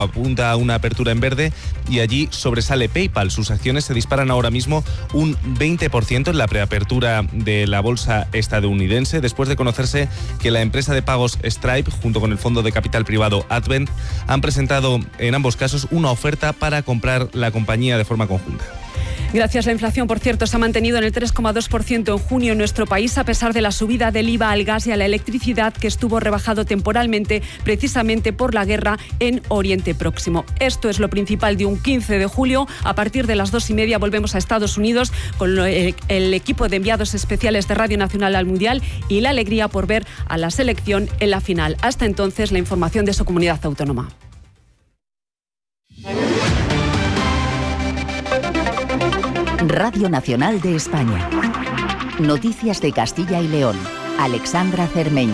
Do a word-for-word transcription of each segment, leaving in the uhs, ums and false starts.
apunta a una apertura en verde y allí sobresale PayPal. Sus acciones se disparan ahora mismo un veinte por ciento en la preapertura de la bolsa estadounidense, después de conocerse que la empresa de pagos Stripe, junto con el fondo de capital privado Advent, han presentado en ambos casos una oferta para comprar la compañía de forma conjunta. Gracias. La inflación, por cierto, se ha mantenido en el tres coma dos por ciento en junio en nuestro país, a pesar de la subida del I V A al gas y a la electricidad, que estuvo rebajado temporalmente precisamente por la guerra en Oriente Próximo. Esto es lo principal de un quince de julio. A partir de las dos y media volvemos a Estados Unidos con el equipo de enviados especiales de Radio Nacional al Mundial y la alegría por ver a la selección en la final. Hasta entonces, la información de su comunidad autónoma. Radio Nacional de España. Noticias de Castilla y León. Alexandra Cermeño.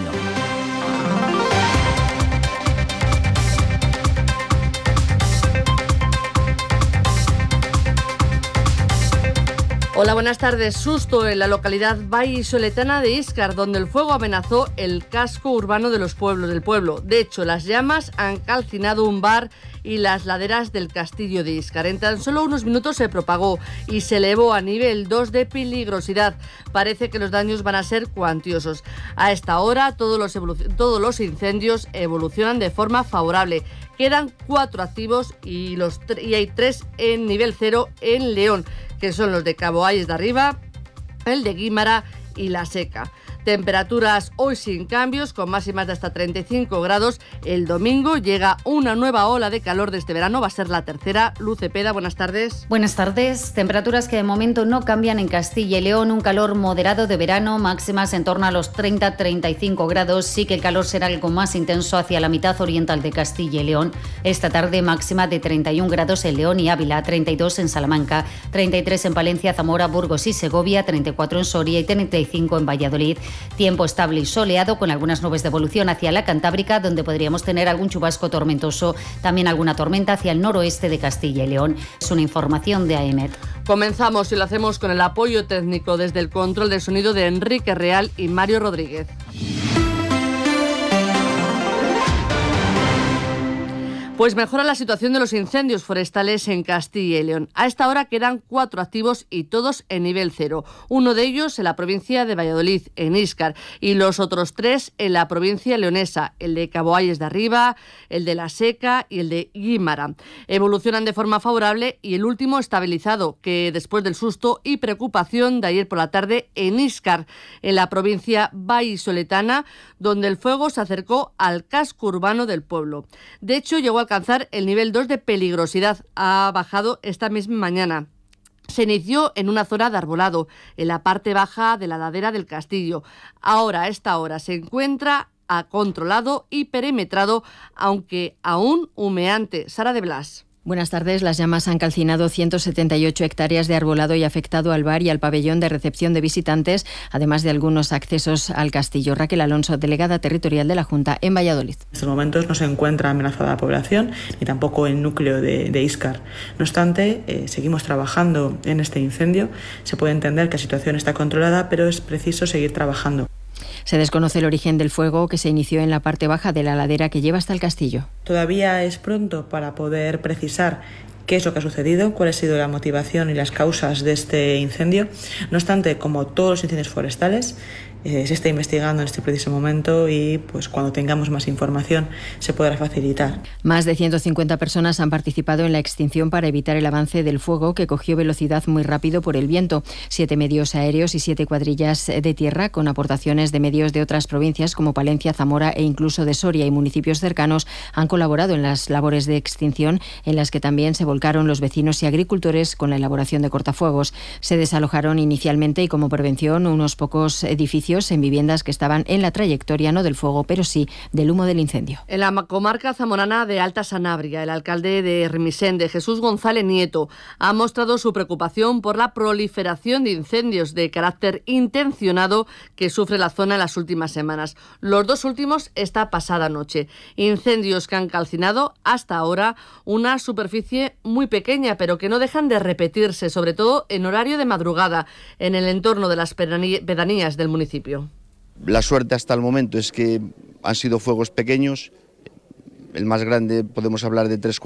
Hola, buenas tardes. Susto en la localidad vallisoletana de Íscar, donde el fuego amenazó el casco urbano de los pueblos del pueblo. De hecho, las llamas han calcinado un bar y las laderas del castillo de Íscar. En tan solo unos minutos se propagó y se elevó a nivel dos de peligrosidad. Parece que los daños van a ser cuantiosos. A esta hora, todos los, todos los incendios evolucionan de forma favorable. Quedan cuatro activos y, los y hay tres en nivel cero en León, que son los de Cabo Ayes de Arriba, el de Guímara y La Seca. Temperaturas hoy sin cambios, con máximas de hasta treinta y cinco grados. El domingo llega una nueva ola de calor de este verano, va a ser la tercera. Luz Cepeda, buenas tardes. Buenas tardes. Temperaturas que de momento no cambian en Castilla y León. Un calor moderado de verano, máximas en torno a los treinta a treinta y cinco grados. Sí que el calor será algo más intenso hacia la mitad oriental de Castilla y León. Esta tarde máxima de treinta y un grados en León y Ávila, treinta y dos en Salamanca, treinta y tres en Palencia, Zamora, Burgos y Segovia, treinta y cuatro en Soria y treinta y cinco en Valladolid. Tiempo estable y soleado, con algunas nubes de evolución hacia la Cantábrica, donde podríamos tener algún chubasco tormentoso, también alguna tormenta hacia el noroeste de Castilla y León. Es una información de A E M E T. Comenzamos y lo hacemos con el apoyo técnico desde el control de sonido de Enrique Real y Mario Rodríguez. Pues mejora la situación de los incendios forestales en Castilla y León. A esta hora quedan cuatro activos y todos en nivel cero. Uno de ellos en la provincia de Valladolid, en Íscar, y los otros tres en la provincia leonesa, el de Cabo Ayes de Arriba, el de La Seca y el de Guímara. Evolucionan de forma favorable y el último estabilizado, que después del susto y preocupación de ayer por la tarde en Íscar, en la provincia vallisoletana, donde el fuego se acercó al casco urbano del pueblo. De hecho, llegó a alcanzar el nivel dos de peligrosidad. Ha bajado esta misma mañana. Se inició en una zona de arbolado, en la parte baja de la ladera del castillo. Ahora, a esta hora, se encuentra a controlado y perimetrado, aunque aún humeante. Sara de Blas. Buenas tardes. Las llamas han calcinado ciento setenta y ocho hectáreas de arbolado y afectado al bar y al pabellón de recepción de visitantes, además de algunos accesos al castillo. Raquel Alonso, delegada territorial de la Junta en Valladolid. En estos momentos no se encuentra amenazada la población, ni tampoco el núcleo de, de Íscar. No obstante, eh, seguimos trabajando en este incendio. Se puede entender que la situación está controlada, pero es preciso seguir trabajando. Se desconoce el origen del fuego, que se inició en la parte baja de la ladera que lleva hasta el castillo. Todavía es pronto para poder precisar qué es lo que ha sucedido, cuál ha sido la motivación y las causas de este incendio. No obstante, como todos los incendios forestales, eh, se está investigando en este preciso momento y pues cuando tengamos más información se podrá facilitar. Más de ciento cincuenta personas han participado en la extinción para evitar el avance del fuego, que cogió velocidad muy rápido por el viento. Siete medios aéreos y siete cuadrillas de tierra, con aportaciones de medios de otras provincias como Palencia, Zamora e incluso de Soria y municipios cercanos, han colaborado en las labores de extinción, en las que también se volcaron los vecinos y agricultores con la elaboración de cortafuegos. Se desalojaron inicialmente y como prevención unos pocos edificios en viviendas que estaban en la trayectoria no del fuego, pero sí del humo del incendio. En la comarca zamorana de Alta Sanabria, el alcalde de Remisende, Jesús González Nieto, ha mostrado su preocupación por la proliferación de incendios de carácter intencionado que sufre la zona en las últimas semanas. Los dos últimos esta pasada noche. Incendios que han calcinado hasta ahora una superficie muy pequeña, pero que no dejan de repetirse, sobre todo en horario de madrugada, en el entorno de las pedanías del municipio. La suerte hasta el momento es que han sido fuegos pequeños, el más grande podemos hablar de tres